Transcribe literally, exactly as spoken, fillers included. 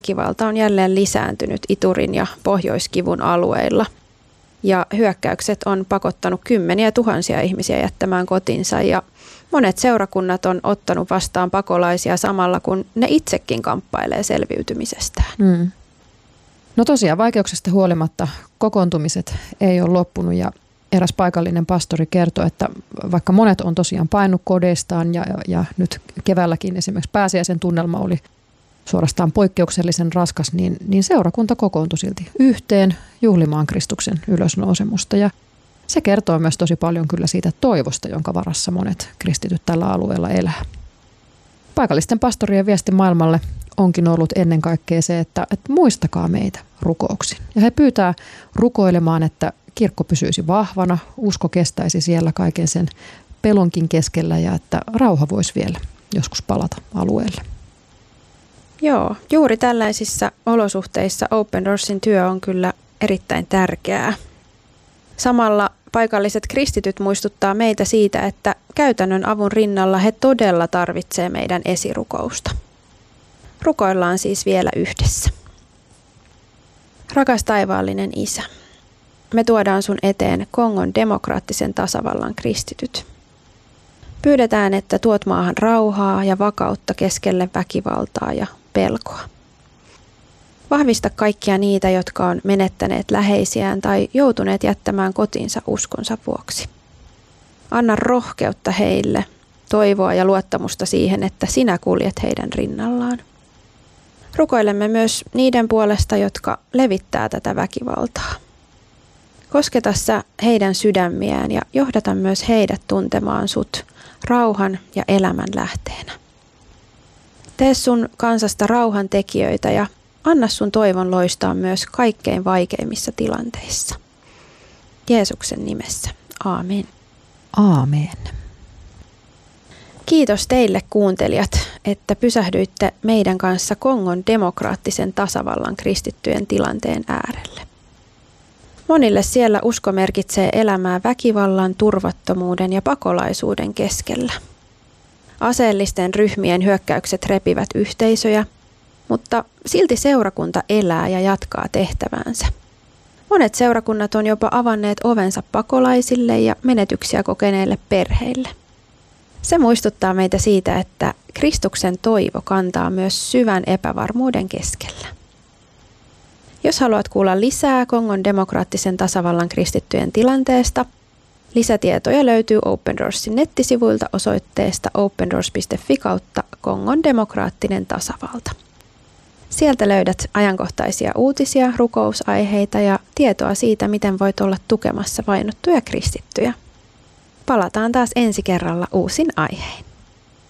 Väkivalta on jälleen lisääntynyt Iturin ja Pohjoiskivun alueilla ja hyökkäykset on pakottanut kymmeniä tuhansia ihmisiä jättämään kotinsa ja monet seurakunnat on ottanut vastaan pakolaisia samalla kun ne itsekin kamppailee selviytymisestään. Mm. No tosiaan vaikeuksista huolimatta kokoontumiset ei ole loppunut ja eräs paikallinen pastori kertoi, että vaikka monet on tosiaan painut kodeistaan ja, ja nyt keväälläkin esimerkiksi pääsiäisen tunnelma oli suorastaan poikkeuksellisen raskas, niin, niin seurakunta kokoontui silti yhteen juhlimaan Kristuksen ylösnousemusta. Ja se kertoo myös tosi paljon kyllä siitä toivosta, jonka varassa monet kristityt tällä alueella elää. Paikallisten pastorien viesti maailmalle onkin ollut ennen kaikkea se, että, että muistakaa meitä rukouksin. Ja he pyytää rukoilemaan, että kirkko pysyisi vahvana, usko kestäisi siellä kaiken sen pelonkin keskellä ja että rauha voisi vielä joskus palata alueelle. Joo, juuri tällaisissa olosuhteissa Open Doorsin työ on kyllä erittäin tärkeää. Samalla paikalliset kristityt muistuttaa meitä siitä, että käytännön avun rinnalla he todella tarvitsee meidän esirukousta. Rukoillaan siis vielä yhdessä. Rakas taivaallinen Isä, me tuodaan sun eteen Kongon demokraattisen tasavallan kristityt. Pyydetään, että tuot maahan rauhaa ja vakautta keskelle väkivaltaa ja pelkoa. Vahvista kaikkia niitä, jotka on menettäneet läheisiään tai joutuneet jättämään kotinsa uskonsa vuoksi. Anna rohkeutta heille, toivoa ja luottamusta siihen, että sinä kuljet heidän rinnallaan. Rukoilemme myös niiden puolesta, jotka levittää tätä väkivaltaa. Kosketa sä heidän sydämiään ja johdata myös heidät tuntemaan sut rauhan ja elämän lähteenä. Tee sun kansasta rauhan tekijöitä ja anna sun toivon loistaa myös kaikkein vaikeimmissa tilanteissa. Jeesuksen nimessä. Aamen. Aamen. Kiitos teille kuuntelijat, että pysähdyitte meidän kanssa Kongon demokraattisen tasavallan kristittyjen tilanteen äärelle. Monille siellä usko merkitsee elämää väkivallan, turvattomuuden ja pakolaisuuden keskellä. Aseellisten ryhmien hyökkäykset repivät yhteisöjä, mutta silti seurakunta elää ja jatkaa tehtäväänsä. Monet seurakunnat on jopa avanneet ovensa pakolaisille ja menetyksiä kokeneille perheille. Se muistuttaa meitä siitä, että Kristuksen toivo kantaa myös syvän epävarmuuden keskellä. Jos haluat kuulla lisää Kongon demokraattisen tasavallan kristittyjen tilanteesta, lisätietoja löytyy Open Doorsin nettisivuilta osoitteesta opendoors piste fi kautta Kongon demokraattinen tasavalta. Sieltä löydät ajankohtaisia uutisia, rukousaiheita ja tietoa siitä, miten voit olla tukemassa vainottuja kristittyjä. Palataan taas ensi kerralla uusin aihein.